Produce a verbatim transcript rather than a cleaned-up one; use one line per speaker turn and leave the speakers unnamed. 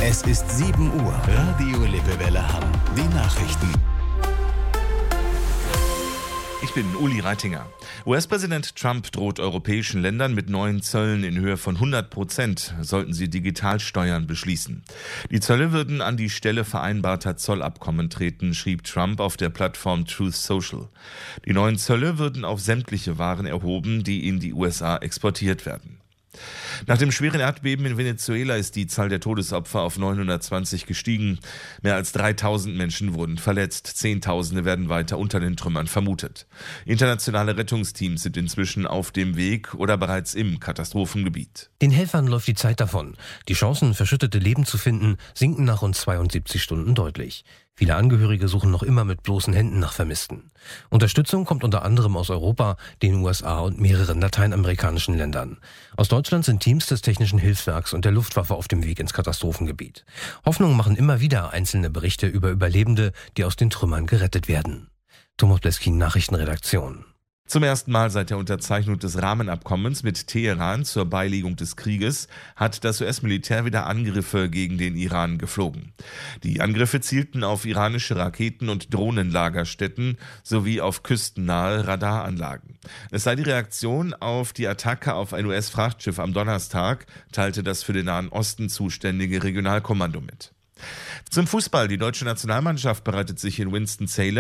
Es ist sieben Uhr. Radio Lippewelle Hamm. Die Nachrichten.
Ich bin Uli Reitinger. U S-Präsident Trump droht europäischen Ländern mit neuen Zöllen in Höhe von hundert Prozent, sollten sie Digitalsteuern beschließen. Die Zölle würden an die Stelle vereinbarter Zollabkommen treten, schrieb Trump auf der Plattform Truth Social. Die neuen Zölle würden auf sämtliche Waren erhoben, die in die U S A exportiert werden. Nach dem schweren Erdbeben in Venezuela ist die Zahl der Todesopfer auf neunhundertzwanzig gestiegen. Mehr als dreitausend Menschen wurden verletzt. Zehntausende werden weiter unter den Trümmern vermutet. Internationale Rettungsteams sind inzwischen auf dem Weg oder bereits im Katastrophengebiet.
Den Helfern läuft die Zeit davon. Die Chancen, verschüttete Leben zu finden, sinken nach rund zweiundsiebzig Stunden deutlich. Viele Angehörige suchen noch immer mit bloßen Händen nach Vermissten. Unterstützung kommt unter anderem aus Europa, den U S A und mehreren lateinamerikanischen Ländern. Aus Deutschland sind Teams des Technischen Hilfswerks und der Luftwaffe auf dem Weg ins Katastrophengebiet. Hoffnung machen immer wieder einzelne Berichte über Überlebende, die aus den Trümmern gerettet werden. Thomas Bleskin, Nachrichtenredaktion.
Zum ersten Mal seit der Unterzeichnung des Rahmenabkommens mit Teheran zur Beilegung des Krieges hat das U S-Militär wieder Angriffe gegen den Iran geflogen. Die Angriffe zielten auf iranische Raketen- und Drohnenlagerstätten sowie auf küstennahe Radaranlagen. Es sei die Reaktion auf die Attacke auf ein U S-Frachtschiff am Donnerstag, teilte das für den Nahen Osten zuständige Regionalkommando mit. Zum Fußball. Die deutsche Nationalmannschaft bereitet sich in Winston-Salem